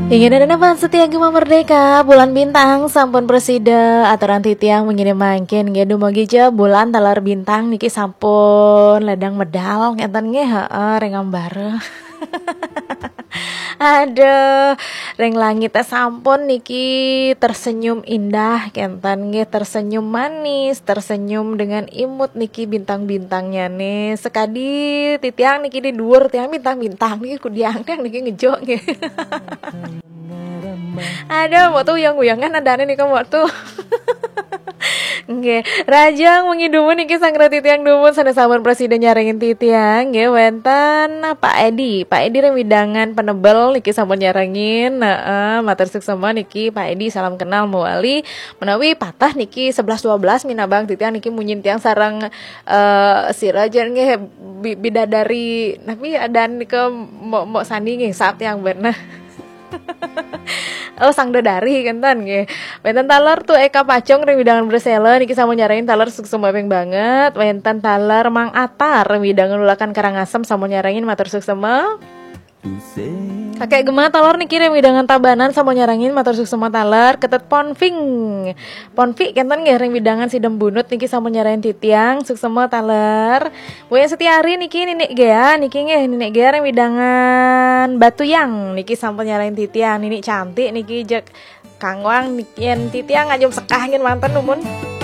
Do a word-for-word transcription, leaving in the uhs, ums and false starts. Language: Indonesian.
Ingin ada nafas setia Gema Merdeka Bulan bintang sampun presida aturan titiang mengirim makin Gedu magija bulan talar bintang niki sampun ledang medal ngeten nge heeh rengam bareng. Aduh, reng langit teh sampun niki tersenyum indah kenten nge tersenyum manis, tersenyum dengan imut niki bintang-bintangnya nih. Sekadi titiang niki di dhuwur tiang bintang-bintang niki kudiang-tiang niki ngejo nge. Ada mau tuh yang uyangan ada nih kamu tuh. Nggih, rajang mengidumun niki sanggra titiang dumun sana sampun presiden nyarengin titiang nggih wenten Pak Edi. Pak Edi remidangan penebel niki sampun nyarengin. Heeh, matur suksema niki Pak Edi salam kenal muali menawi patah niki sebelas dua belas minabang titiang niki munyin tiang sareng uh, si raja nggih bidadari tapi ada niki mau mau sandi nggih saat yang bener. Oh sang dadari kentan nggih. Wenten taler tuh Eka Pacong remidangan bersela niki sampun nyarain taler suksema peng banget. Wenten taler Mang Atar remidangan ulakan Karangasem sampun nyarain matur suksema. Kakek Gema taler niki remidangan Tabanan sampun nyarangin matur suksema taler. Ketet Ponving. Ponvi kentan nggih remidangan Sidem Bunut niki sampun nyarain titiang suksema taler. Buya Setiari niki Ninik Gea niki nggih Ninik Gea remidangan Batuyang niki sampun nyarain titiang. Ninik cantik niki jek Kangwang niki titiang ngajum sekah ngin manten numun.